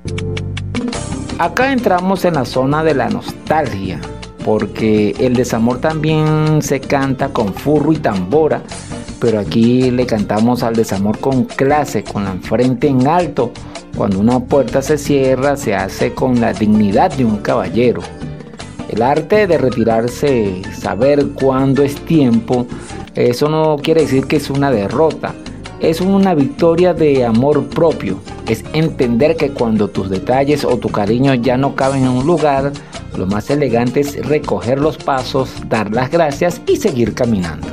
Acá entramos en la zona de la nostalgia, porque el desamor también se canta con furro y tambora, pero aquí le cantamos al desamor con clase, con la frente en alto. Cuando una puerta se cierra, se hace con la dignidad de un caballero. El arte de retirarse, saber cuándo es tiempo, eso no quiere decir que es una derrota, es una victoria de amor propio. Es entender que cuando tus detalles o tu cariño ya no caben en un lugar, lo más elegante es recoger los pasos, dar las gracias y seguir caminando.